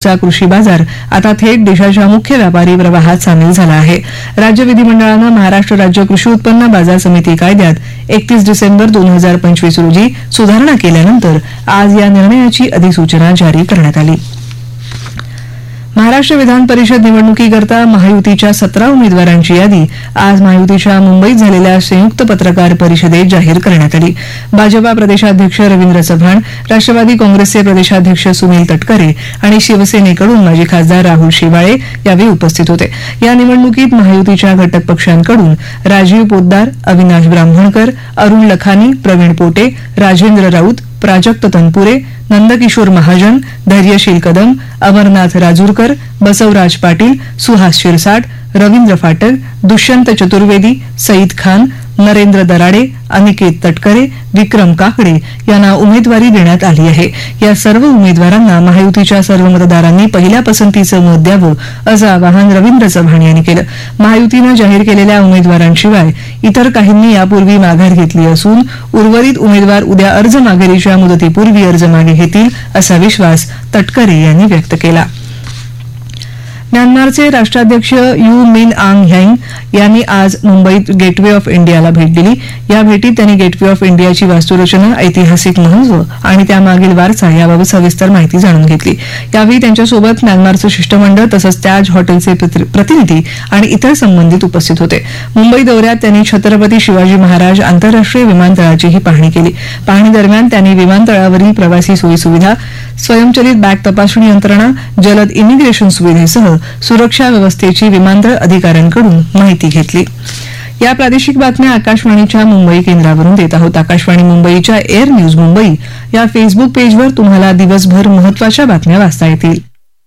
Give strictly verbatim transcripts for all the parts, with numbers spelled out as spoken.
नागपूरचा कृषी बाजार आता थेट देशाच्या मुख्य व्यापारी प्रवाहात सामील झाला आहे. राज्य विधिमंडळानं महाराष्ट्र राज्य कृषी उत्पन्न बाजार समिती कायद्यात एकतीस डिसेंबर दोन हजार पंचवीस रोजी सुधारणा केल्यानंतर आज या निर्णयाची अधिसूचना जारी करण्यात आली. महाराष्ट्र विधान परिषद निवडणुकीकरता महायुतीच्या सतरा उमेदवारांची यादी आज महायुतीच्या मुंबईत झालेल्या संयुक्त पत्रकार परिषदेत जाहीर करण्यात आली. भाजपा प्रदेशाध्यक्ष रवींद्र चव्हाण, राष्ट्रवादी काँग्रेसचे प्रदेशाध्यक्ष सुनील तटकरे आणि शिवसेनेकडून माजी खासदार राहुल शेवाळे यावेळी उपस्थित होते. या निवडणुकीत महायुतीच्या घटक पक्षांकडून राजीव पोद्दार, अविनाश ब्राह्मणकर, अरुण लखानी, प्रवीण पोटे, राजेंद्र राऊत, प्राजक्त तनपुरे, नंदकिशोर महाजन, धैर्यशील कदम, अमरनाथ राजूरकर, बसवराज पाटील, सुहास शिरसाट, रवींद्र फाटक, दुष्यंत चतुर्वेदी, सईद खान, नरेंद्र दराडे, अनिकेत तटकरे, विक्रम काकडे यांना उमेदवारी देण्यात आली आहे. या सर्व उमेदवारांना महायुतीच्या सर्व मतदारांनी पहिल्या पसंतीचं मत द्यावं असं आवाहन रवींद्र चव्हाण यांनी केलं. महायुतीनं जाहीर केलेल्या उमेदवारांशिवाय इतर काहींनी यापूर्वी माघार घेतली असून उर्वरित उमेदवार उद्या अर्ज माघारीच्या मुदतीपूर्वी अर्ज मागे घेतील असा विश्वास तटकरे यांनी व्यक्त केला. म्यानमारचे राष्ट्राध्यक्ष यू मिन आंग ह्यांग यांनी आज मुंबईत गेटवे ऑफ इंडियाला भेट दिली. या भेटीत त्यांनी गेटवे ऑफ इंडियाची वास्तुरचना, ऐतिहासिक महत्व आणि त्यामागील वारसा याबाबत सविस्तर माहिती जाणून घेतली. यावेळी त्यांच्यासोबत म्यानमारचं शिष्टमंडळ तसंच त्याज हॉटेलचे प्रतिनिधी आणि इतर संबंधित उपस्थित होते. मुंबई दौऱ्यात त्यांनी छत्रपती शिवाजी महाराज आंतरराष्ट्रीय विमानतळाचीही पाहणी केली. पाहणी दरम्यान त्यांनी विमानतळावरील प्रवासी सोयीसुविधा, स्वयंचलित बॅग तपासणी यंत्रणा, जलद इमिग्रेशन सुविधेसह सुरक्षा व्यवस्थेची विमानतळ अधिकाऱ्यांकडून माहिती घेतली. या प्रादेशिक बातम्या आकाशवाणीच्या मुंबई केंद्रावरून देत आहोत. आकाशवाणी मुंबईच्या एअर न्यूज मुंबई या फेसबुक पेजवर तुम्हाला दिवसभर महत्वाच्या बातम्या वाचता येतील.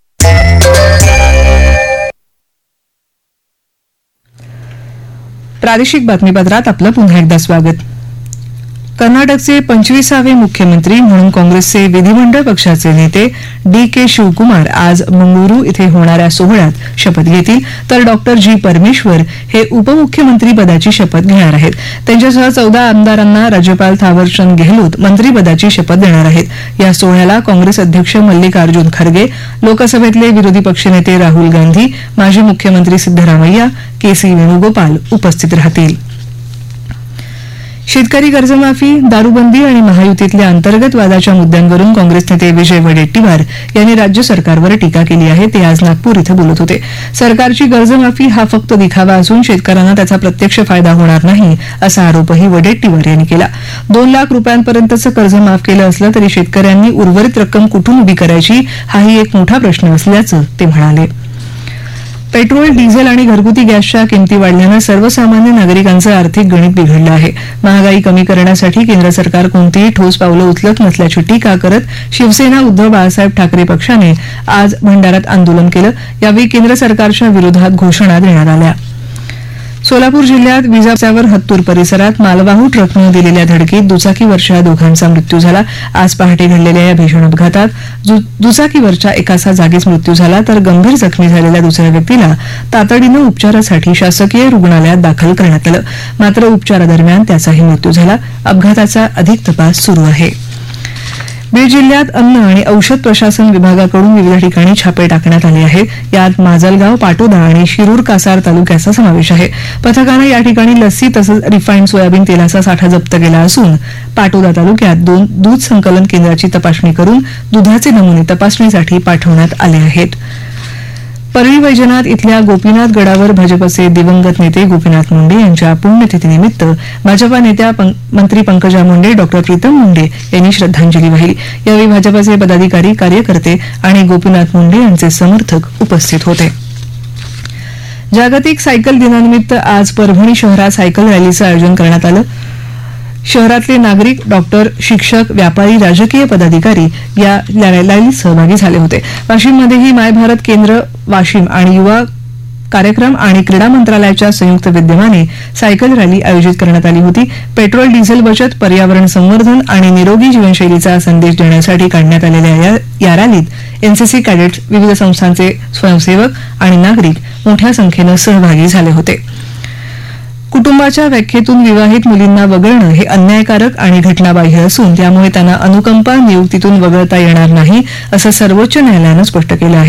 प्रादेशिक बातमीपत्रात आपलं पुन्हा एकदा स्वागत. कर्नाटकचे पंचवीसावे मुख्यमंत्री म्हणून काँग्रेसचे विधिमंडळ पक्षाचे नेते डी के शिवकुमार आज मंगळुरू इथे होणाऱ्या सोहळ्यात शपथ घेतील, तर डॉक्टर जी परमेश्वर हे उपमुख्यमंत्री पदाची शपथ घेणार आहेत. त्यांच्यासह चौदा आमदारांना राज्यपाल थावरचंद गेहलोत मंत्रिपदाची शपथ देणार आहेत. या सोहळ्याला काँग्रेस अध्यक्ष मल्लिकार्जुन खरगे, लोकसभेतले विरोधी पक्षनेते राहुल गांधी, माजी मुख्यमंत्री सिद्धरामय्या, के सी वेणुगोपाल उपस्थित राहतील. शेतकरी कर्जमाफी, दारूबंदी आणि महायुतीतल्या अंतर्गत वादाच्या मुद्द्यांवरून काँग्रेस नेते विजय वडेट्टीवार यांनी राज्य सरकारवर टीका केली आहे. ते आज नागपूर इथं बोलत होते. सरकारची कर्जमाफी हा फक्त दिखावा असून शेतकऱ्यांना त्याचा प्रत्यक्ष फायदा होणार नाही असा आरोपही वडेट्टीवार यांनी केला. दोन लाख रुपयांपर्यंतचं कर्ज माफ केलं असलं तरी शेतकऱ्यांनी उर्वरित रक्कम कुठून उभी करायची हाही एक मोठा प्रश्न असल्याचं ते म्हणाले. पेट्रोल, डिझेल आणि घरगुती गॅसच्या किमती वाढल्यानं सर्वसामान्य नागरिकांचं आर्थिक गणित बिघडलं आहे. महागाई कमी करण्यासाठी केंद्र सरकार कोणतीही ठोस पावलं उचलत नसल्याची टीका करत शिवसेना उद्धव बाळासाहेब ठाकरे पक्षाने आज भंडाऱ्यात आंदोलन केलं. यावेळी केंद्र सरकारच्या विरोधात घोषणा देण्यात आल्या. सोलापूर जिल्ह्यात विजापूर हत्तूर परिसरात मालवाहू ट्रकनं दिलेल्या धडकेत दुचाकीवरच्या दोघांचा मृत्यू झाला. आज पहाटे घडलेल्या या भीषण अपघातात दुचाकीवरच्या एकाचा जागीच मृत्यू झाला, तर गंभीर जखमी झालेल्या दुसऱ्या व्यक्तीला तातडीनं उपचारासाठी शासकीय रुग्णालयात दाखल करण्यात आलं. मात्र उपचारादरम्यान त्याचाही मृत्यू झाला. अपघाताचा अधिक तपास सुरू आहे. बीड जिल्ह्यात अन्न आणि औषध प्रशासन विभागाकडून विविध ठिकाणी छापे टाकण्यात आले आहेत. यात माजलगाव, पाटोदा आणि शिरूर कासार तालुक्याचा समावेश आहे. पथकानं या ठिकाणी लस्सी तसंच रिफाईंड सोयाबीन तेलाचा साठा जप्त केला असून पाटोदा तालुक्यात दोन दूध संकलन केंद्राची तपासणी करून दुधाचे नमुने तपासणीसाठी पाठवण्यात आले आहेत. परळी वैजनाथ इथल्या गोपीनाथ गडावर भाजपचे दिवंगत नेते गोपीनाथ मुंडे यांच्या पुण्यतिथीनिमित्त भाजपा नेत्या मंत्री पंकजा मुंडे, डॉ प्रीतम मुंडे यांनी श्रद्धांजली वाहिली. यावेळी भाजपचे पदाधिकारी, कार्यकर्ते आणि गोपीनाथ मुंडे यांचे समर्थक उपस्थित होते. जागतिक सायकल दिनानिमित्त आज परभणी शहरात सायकल रॅलीचं आयोजन करण्यात आलं. शहरातले नागरिक, डॉक्टर, शिक्षक, व्यापारी, राजकीय पदाधिकारी या रॅलीत सहभागी झाले होते. वाशिममध्येही माय भारत केंद्र वाशिम आणि युवा कार्यक्रम आणि क्रीडा मंत्रालयाच्या संयुक्त विद्यमाने सायकल रॅली आयोजित करण्यात आली होती. पेट्रोल, डिझेल बचत, पर्यावरण संवर्धन आणि निरोगी जीवनशैलीचा संदेश देण्यासाठी काढण्यात आलेल्या या रॅलीत एनसीसी कॅडेट्स, विविध संस्थांचे स्वयंसेवक आणि नागरिक मोठ्या संख्येनं सहभागी झाले होते. कुटुंबाच्या व्याख्येतून विवाहित मुलींना वगळणं हे अन्यायकारक आणि घटनाबाह्य असून त्यामुळे त्यांना अनुकंपा नियुक्तीतून वगळता येणार नाही असं सर्वोच्च न्यायालयानं स्पष्ट केलं आहे.